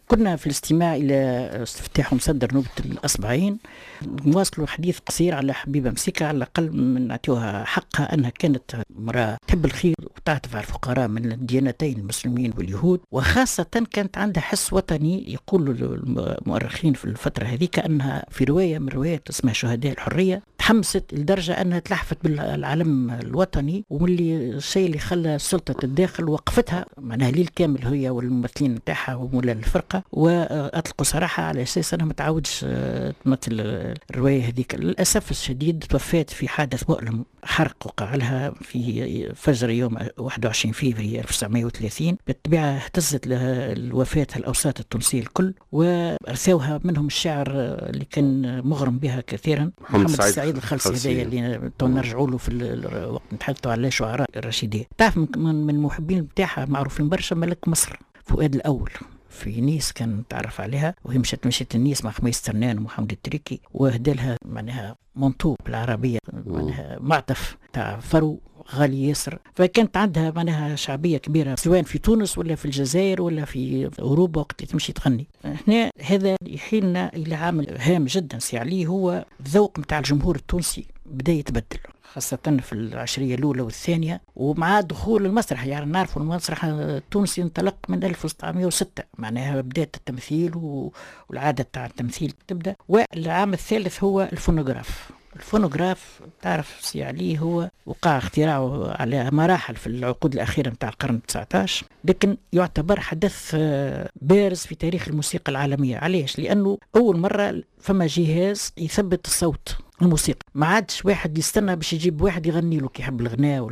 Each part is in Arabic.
كنا في الاستماع إلى استفتاح مصدر نوبة الأصبعين، نواصلوا حديث قصير على حبيبة مسيكة، على الأقل من نعطيوها حقها أنها كانت امرأة تحب الخير وتعطف على الفقراء من الديانتين المسلمين واليهود، وخاصة كانت عندها حس وطني. يقول المؤرخين في الفترة هذه كأنها في رواية من روايات اسمها شهداء الحرية تحمست لدرجة أنها تلحفت بالعلم الوطني، واللي الشيء اللي خلى سلطة الداخل وقفتها معناها ليل كامل هي والممثلين نتاعها ومولا الفرقة، وأطلقوا صراحة على أساس أنها ما تعودش تمثل الرواية هذيك. للأسف الشديد توفات في حادث مؤلم، حرق وقع لها في فجر يوم 21 فبراير 1930. بالطبيعة اهتزت لها الوفاة الأوساط التونسية الكل، وأرثوها منهم الشاعر اللي كان مغرم بها كثيرا محمد السعيد الخلصي، هذا اللي نرجعوا له في الوقت نتحدثوا على شعراء الرشيدية. تعرف من المحبين بتاعها معروفين برشا ملك مصر فؤاد الأول في نيس، كان تعرف عليها، وهي مشيت النيس مع خميس ترنان ومحمد التريكي، وهدالها معناها منطوب بالعربية معناها معطف تاع فرو غالي ياسر. فكانت عندها معناها شعبية كبيرة سواء في تونس ولا في الجزائر ولا في أوروبا وقت تمشي تغني. هنا هذا يحيلنا إلى عامل هام جدا سي علي، هو الذوق متاع الجمهور التونسي بدأ يتبدل، خاصة في العشرية الأولى والثانية، ومع دخول المسرح. يعني نعرفوا المسرح التونسي انطلق من 1906، معناها بداية التمثيل والعادة تاع التمثيل تبدأ. والعام الثالث هو الفونوغراف. الفونوغراف تعرف سي عليه هو وقع اختراعه على مراحل في العقود الأخيرة متاع القرن 19، لكن يعتبر حدث بارز في تاريخ الموسيقى العالمية. علاش؟ لأنه أول مرة فما جهاز يثبت الصوت الموسيقى، ما عادش واحد يستنى باش يجيب واحد يغني له كي يحب الغناء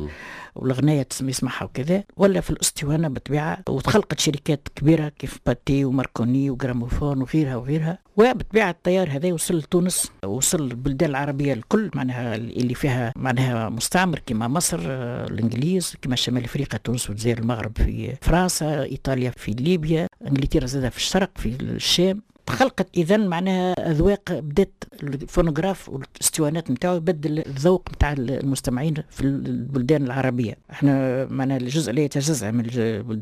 والغناية يسمعها وكذا، ولا في الاسطوانة بالطبيعة. وتخلقت شركات كبيرة كيف باتي وماركوني وغراموفون وغيرها، وبالطبيعة التيار هذا وصل لتونس، وصل البلدان العربية الكل معناها اللي فيها معناها مستعمر كما مصر، الانجليز كما شمال افريقيا، تونس والجزائر، المغرب في فرنسا، ايطاليا في ليبيا، انجلترا زادها في الشرق في الشام. خلقت إذن معناها أذواق، بدأت الفونوغراف والاسطوانات نتاعو يبدل الذوق نتاع المستمعين في البلدان العربية. احنا معنا الجزء لا يتجزأ من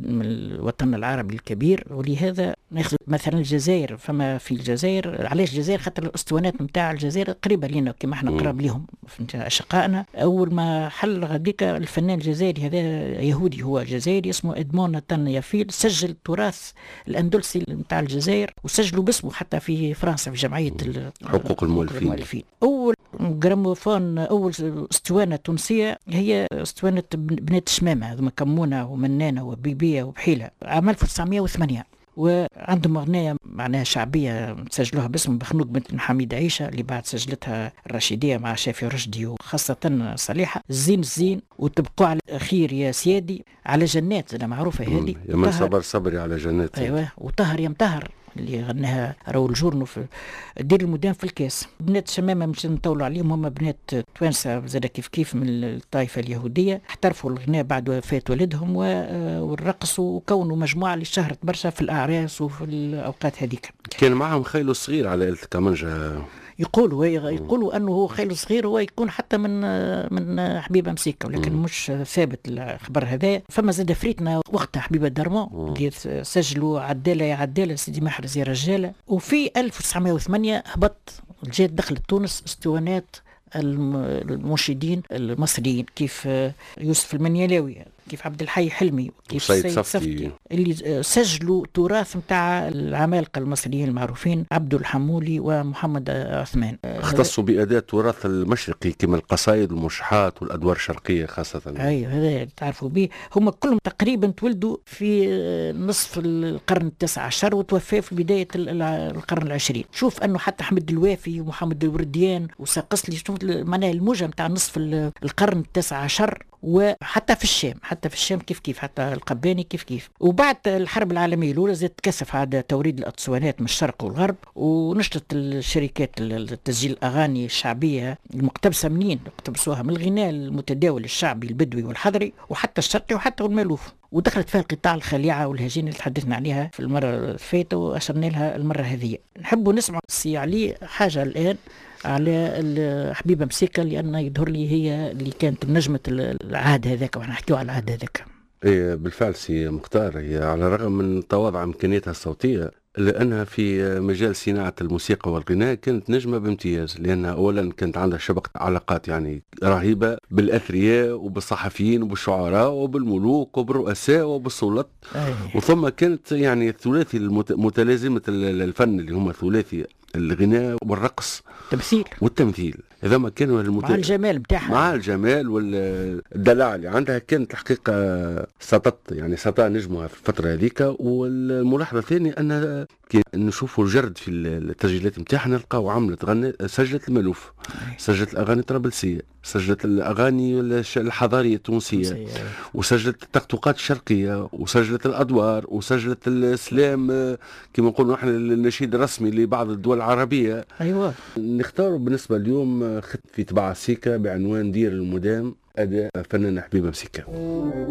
الوطن العربي الكبير، ولهذا ناخذ مثلا الجزائر. فما في الجزائر، علاش الجزائر؟ خاطر الاسطوانات نتاع الجزائر قريبة لنا كما احنا قراب لهم أشقائنا. أول ما حل غاديك الفنان الجزائري هذا يهودي، هو جزائري اسمه إدمون ناتان يافيل، سجل التراث الأندلسي نتاع الجزائر وسجلوا باسمه حتى في فرنسا في جمعية حقوق المؤلفين. أول جراموفون، أول اسطوانة تونسية هي اسطوانة بنات الشمامة، هذوما كمونة ومنانة وبيبية وبحيلة، عام 1908. وعندهم أغنية معناها شعبية سجلوها باسم بخنوق بنت حميد عيشة، اللي بعد سجلتها الرشيدية مع شافي رشدي، وخاصة صليحة الزين الزين، وتبقوا على الأخير يا سيادي، على جنات أنا معروفة هذه، يا من صبر صبري على جنات. أيوة، وطهر يا مطهر اللي غناها راول جورنو في دير المدام في الكاس. بنات شمامة مش نطولوا عليهم، هم بنات توانسة زاد كيف من الطائفة اليهودية، احترفوا الغناء بعد وفاة والدهم والرقص، وكونوا مجموعة اللي شهرت برشا في الأعراس وفي الأوقات هذيك. كان معهم خيلو صغير على آلة كمانجا، يقولوا أنه هو خيل صغير، هو يكون حتى من حبيبة مسيكة، ولكن مش ثابت الخبر هذا. فما زاد فريتنا وقتها حبيبة درمون اللي سجلوا عدالة يا عدالة سيدي محرز يا رجالة. وفي 1908 هبط جات دخلت تونس اسطوانات المنشدين المصريين كيف يوسف المنيلاوي، كيف عبد الحي حلمي، كيف سيد صفدي، اللي سجلوا تراث متاع العمالقة المصريين المعروفين عبد الحمولي ومحمد عثمان. اختصوا بأداة تراث المشرقي كما القصائد والمشحات والأدوار الشرقية خاصة. أيوة، هذا تعرفوا به. هم كلهم تقريبا تولدوا في نصف القرن التاسع عشر وتوفوا في بداية القرن العشرين. شوف أنه حتى حمد الوافي ومحمد الورديان وساقسلي، شوف معناه الموجة متاع نصف القرن التاسع عشر. وحتى في الشام كيف حتى القباني كيف. وبعد الحرب العالمية الأولى زاد تكثف عاد توريد الأسطوانات من الشرق والغرب، ونشطت الشركات التسجيل الأغاني الشعبية المقتبسة منين؟ اقتبسوها من الغناء المتداول الشعبي البدوي والحضري وحتى الشرقي وحتى المألوف، ودخلت فيها القطاع الخليعة والهجين اللي تحدثنا عليها في المرة الفاتة وأشرنا لها المرة هذه. نحب نسمع سي علي حاجة الآن على حبيبة مسيكة، لأن يظهر لي هي اللي كانت نجمة العهد هذاك، ونحكيو على العهد هذاك. إيه بالفعل سي مختار، هي على الرغم من تواضع إمكانياتها الصوتية إلا أنها في مجال صناعة الموسيقى والغناء كانت نجمة بامتياز، لأنها أولا كانت عندها شبكة علاقات يعني رهيبة بالأثرياء وبالصحفيين وبالشعراء وبالملوك وبالرؤساء وبالسلطات. وثم كانت يعني الثلاثي متلازمة الفن اللي هم ثلاثي الغناء والرقص تمثيل والتمثيل، هذا ما كانوا مع الجمال بتاعها، مع الجمال والدلع اللي عندها. كانت الحقيقة سطع نجمها في الفترة هذيك. والملاحظة الثانية أن كي نشوفوا الجرد في التسجيلات نتاعها نلقاو عملت سجلت المألوف، سجلت الأغاني الطرابلسية، سجلت الأغاني الحضارية التونسية، وسجلت التقطقات الشرقية، وسجلت الأدوار، وسجلت السلام كما نقولوا نحن النشيد الرسمي لبعض الدول العربية. أيوة. نختار بالنسبة اليوم خط في طباعة سيكا بعنوان دير المدام، أداء فنانة حبيبة مسيكا.